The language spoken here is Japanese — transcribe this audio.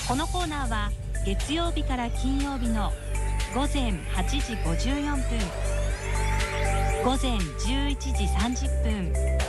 このコーナーは月曜日から金曜日の午前8時54分、午前11時30分、